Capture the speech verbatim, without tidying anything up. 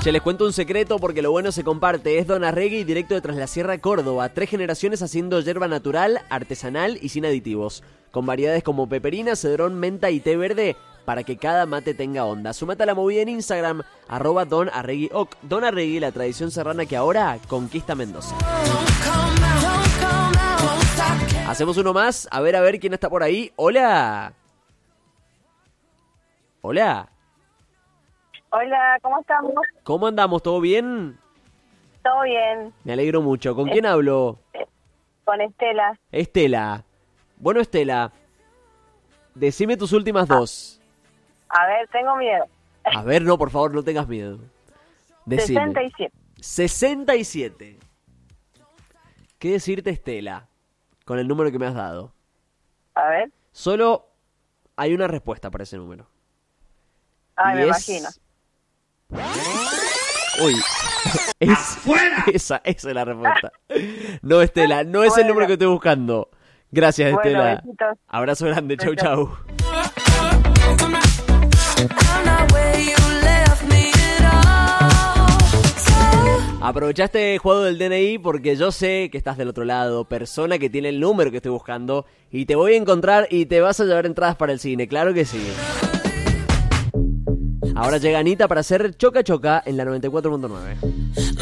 Che, les cuento un secreto porque lo bueno se comparte. Es Don Arregui, directo de Tras la Sierra, Córdoba. Tres generaciones haciendo yerba natural, artesanal y sin aditivos. Con variedades como peperina, cedrón, menta y té verde para que cada mate tenga onda. Sumate a la movida en Instagram, arroba Don Arregui Oc. Don Arregui, la tradición serrana que ahora conquista Mendoza. Hacemos uno más. A ver, a ver quién está por ahí. Hola. Hola. Hola, ¿cómo estamos? ¿Cómo andamos? ¿Todo bien? Todo bien. Me alegro mucho. ¿Con quién hablo? Con Estela. Estela. Bueno, Estela, decime tus últimas dos. A ver, tengo miedo. A ver, no, por favor, no tengas miedo. Decime. sesenta y siete. sesenta y siete. ¿Qué decirte, Estela, con el número que me has dado? A ver. Solo hay una respuesta para ese número. Ay, y me es... imagino. Uy, es... esa, esa es la respuesta. No, Estela, no es Bueno. el número que estoy buscando. Gracias, Bueno, Estela. besitos. Abrazo grande, chau, chau. Aprovechaste el juego del D N I porque yo sé que estás del otro lado, persona que tiene el número que estoy buscando, y te voy a encontrar y te vas a llevar entradas para el cine, claro que sí. Ahora llega Anita para hacer Choca Choca en la noventa y cuatro punto nueve.